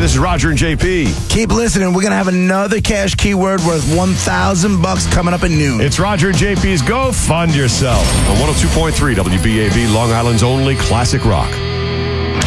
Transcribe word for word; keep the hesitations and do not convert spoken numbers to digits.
This is Roger and J P. Keep listening. We're going to have another cash keyword worth one thousand bucks coming up at noon. It's Roger and J P's Go Fund Yourself on one oh two point three W B A B, Long Island's only classic rock.